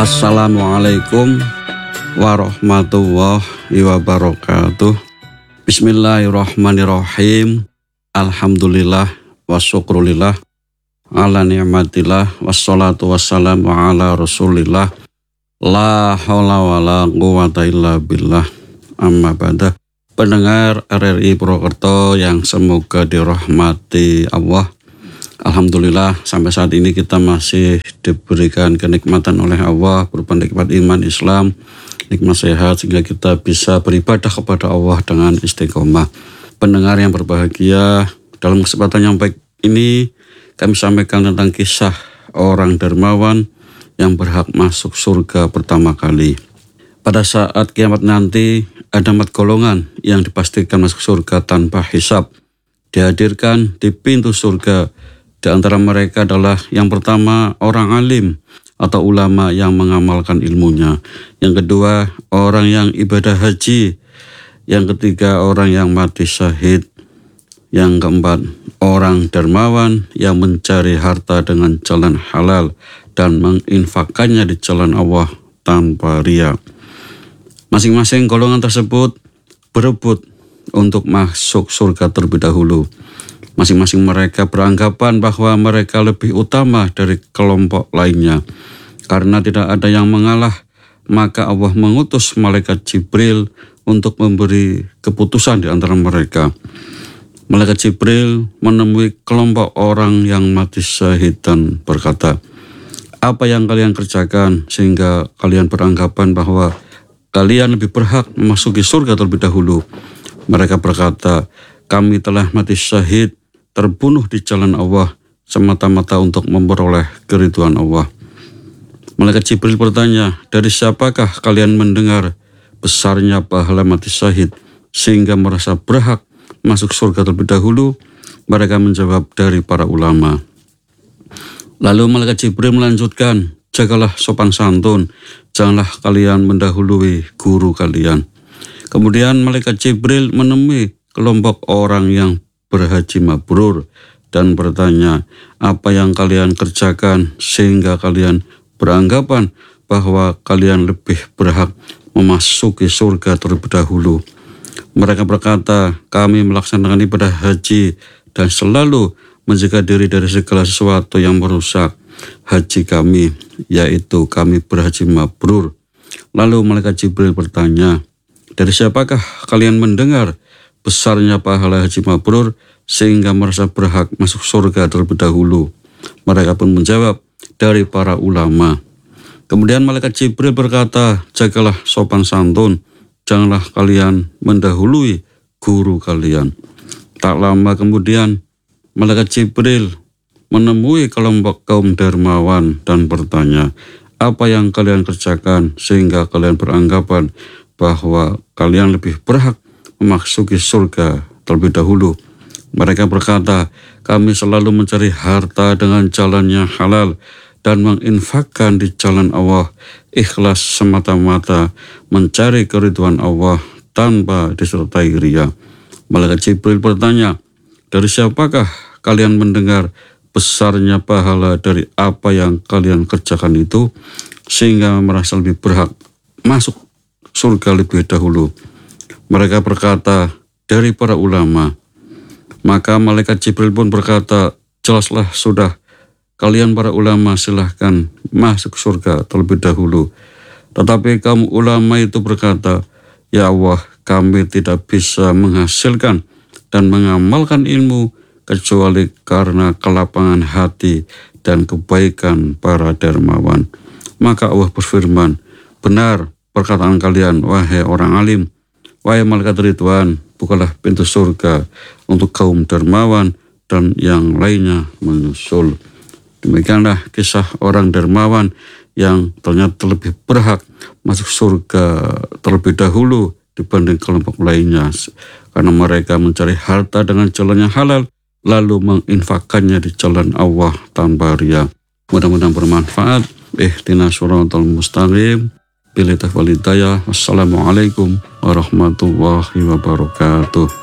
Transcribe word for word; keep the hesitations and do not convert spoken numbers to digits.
Assalamualaikum warahmatullahi wabarakatuh. Bismillahirrahmanirrahim. Alhamdulillah wa syukrulillah ala ni'matillah wassalatu wassalamu ala rasulillah la hawla wa la quwata illa billah. Amma ba'da. Pendengar R R I Purwokerto yang semoga dirahmati Allah, alhamdulillah sampai saat ini kita masih diberikan kenikmatan oleh Allah berupa nikmat iman Islam, nikmat sehat sehingga kita bisa beribadah kepada Allah dengan istiqomah. Pendengar yang berbahagia, dalam kesempatan yang baik ini kami sampaikan tentang kisah orang dermawan yang berhak masuk surga pertama kali. Pada saat kiamat nanti ada empat golongan yang dipastikan masuk surga tanpa hisab, dihadirkan di pintu surga. Di antara mereka adalah yang pertama orang alim atau ulama yang mengamalkan ilmunya. Yang kedua orang yang ibadah haji. Yang ketiga orang yang mati syahid. Yang keempat orang dermawan yang mencari harta dengan jalan halal dan menginfakkannya di jalan Allah tanpa riya. Masing-masing golongan tersebut berebut untuk masuk surga terlebih dahulu. Masing-masing mereka beranggapan bahwa mereka lebih utama dari kelompok lainnya. Karena tidak ada yang mengalah, maka Allah mengutus malaikat Jibril untuk memberi keputusan di antara mereka. Malaikat Jibril menemui kelompok orang yang mati syahid dan berkata, "Apa yang kalian kerjakan sehingga kalian beranggapan bahwa kalian lebih berhak memasuki surga terlebih dahulu?" Mereka berkata, "Kami telah mati syahid, terbunuh di jalan Allah semata-mata untuk memperoleh keridhaan Allah." Malaikat Jibril bertanya, "Dari siapakah kalian mendengar besarnya pahala mati syahid sehingga merasa berhak masuk surga terlebih dahulu?" Mereka menjawab, "Dari para ulama." Lalu malaikat Jibril melanjutkan, "Jagalah sopan santun, janganlah kalian mendahului guru kalian." Kemudian malaikat Jibril menemui kelompok orang yang berhaji mabrur dan bertanya, "Apa yang kalian kerjakan sehingga kalian beranggapan bahwa kalian lebih berhak memasuki surga terlebih dahulu?" Mereka berkata, "Kami melaksanakan ibadah haji dan selalu menjaga diri dari segala sesuatu yang merusak haji kami, yaitu kami berhaji mabrur." Lalu malaikat Jibril bertanya, "Dari siapakah kalian mendengar besarnya pahala haji mabrur sehingga merasa berhak masuk surga terlebih dahulu?" Mereka pun menjawab, "Dari para ulama." Kemudian malaikat Jibril berkata, "Jagalah sopan santun, janganlah kalian mendahului guru kalian." Tak lama kemudian malaikat Jibril menemui kelompok kaum dermawan dan bertanya, "Apa yang kalian kerjakan sehingga kalian beranggapan bahwa kalian lebih berhak memasuki surga terlebih dahulu?" Mereka berkata, "Kami selalu mencari harta dengan jalan yang halal dan menginfakkan di jalan Allah, ikhlas semata-mata mencari keridhaan Allah tanpa disertai riya." Malaikat Jibril bertanya, "Dari siapakah kalian mendengar besarnya pahala dari apa yang kalian kerjakan itu sehingga merasa lebih berhak masuk surga lebih dahulu?" Mereka berkata, "Dari para ulama." Maka malaikat Jibril pun berkata, "Jelaslah sudah, kalian para ulama silahkan masuk surga terlebih dahulu." Tetapi kaum ulama itu berkata, "Ya Allah, kami tidak bisa menghasilkan dan mengamalkan ilmu kecuali karena kelapangan hati dan kebaikan para dermawan." Maka Allah berfirman, "Benar perkataan kalian, wahai orang alim, wahai malaikat Ridwan, bukalah pintu surga untuk kaum dermawan dan yang lainnya menyusul." Demikianlah kisah orang dermawan yang ternyata lebih berhak masuk surga terlebih dahulu dibanding kelompok lainnya, karena mereka mencari harta dengan jalan yang halal lalu menginfakkannya di jalan Allah tanpa riya. Mudah-mudahan bermanfaat. Ihdinas shiratal mustaqim. Billahi taufiq wal hidayah. Wassalamualaikum warahmatullahi wabarakatuh.